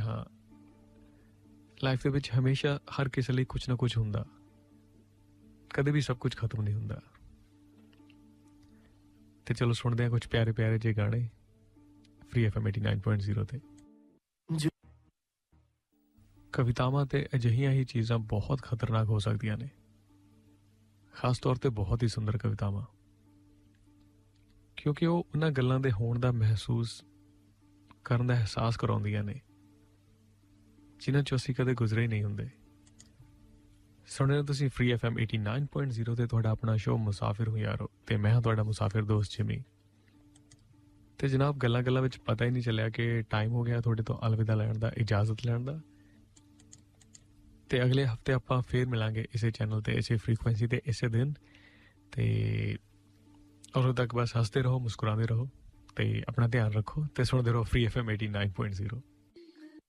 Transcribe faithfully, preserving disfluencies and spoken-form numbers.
ਹਾਂ, ਲਾਈਫ ਦੇ ਵਿੱਚ ਹਮੇਸ਼ਾ ਹਰ ਕਿਸੇ ਲਈ ਕੁਛ ਨਾ ਕੁਛ ਹੁੰਦਾ, ਕਦੇ ਵੀ ਸਭ ਕੁਝ ਖਤਮ ਨਹੀਂ ਹੁੰਦਾ। ਤੇ ਚਲੋ ਸੁਣਦੇ ਹਾਂ ਕੁਛ ਪਿਆਰੇ ਪਿਆਰੇ ਜਿਹੇ ਗਾਣੇ free F M eighty nine point zero ਤੇ। ਕਵਿਤਾਵਾਂ ਤੇ ਅਜਿਹੀਆਂ ਹੀ ਚੀਜ਼ਾਂ ਬਹੁਤ ਖਤਰਨਾਕ ਹੋ ਸਕਦੀਆਂ ਨੇ, ਖਾਸ ਤੌਰ ਤੇ ਬਹੁਤ ਹੀ ਸੁੰਦਰ ਕਵਿਤਾਵਾਂ, ਕਿਉਂਕਿ ਉਹ ਉਹਨਾਂ ਗੱਲਾਂ ਦੇ ਹੋਣ ਦਾ ਮਹਿਸੂਸ ਕਰਨ ਦਾ ਅਹਿਸਾਸ ਕਰਾਉਂਦੀਆਂ ਨੇ ਜਿਨ੍ਹਾਂ 'ਚੋਂ ਅਸੀਂ ਕਦੇ ਗੁਜ਼ਰੇ ਹੀ ਨਹੀਂ ਹੁੰਦੇ। ਸੁਣ ਰਹੇ ਹੋ ਤੁਸੀਂ free F M eighty nine point zero ਤੇ ਤੁਹਾਡਾ ਆਪਣਾ ਸ਼ੋਅ ਮੁਸਾਫਿਰ ਹੂੰ ਯਾਰੋ, ਤੇ ਮੈਂ ਹਾਂ ਤੁਹਾਡਾ ਮੁਸਾਫਿਰ ਦੋਸਤ ਜਿਮੀ। ਤੇ ਜਨਾਬ, ਗੱਲਾਂ ਗੱਲਾਂ ਵਿੱਚ ਪਤਾ ਹੀ ਨਹੀਂ ਚੱਲਿਆ ਕਿ ਟਾਈਮ ਹੋ ਗਿਆ ਤੁਹਾਡੇ ਤੋਂ ਅਲਵਿਦਾ ਲੈਣ ਦਾ, ਇਜਾਜ਼ਤ ਲੈਣ ਦਾ। ਤੇ ਅਗਲੇ ਹਫਤੇ ਆਪਾਂ ਫੇਰ ਮਿਲਾਂਗੇ ਇਸੇ ਚੈਨਲ ਤੇ, ਇਸੇ ਫ੍ਰੀਕੁਐਂਸੀ ਤੇ, ਇਸੇ ਦਿਨ। ਤੇ ਉਦੋਂ ਤੱਕ ਬਸ ਹੱਸਦੇ ਰਹੋ, ਮੁਸਕਰਾਉਂਦੇ ਰਹੋ ਤੇ ਆਪਣਾ ਧਿਆਨ ਰੱਖੋ ਤੇ ਸੁਣਦੇ ਰਹੋ free F M eighty nine point zero.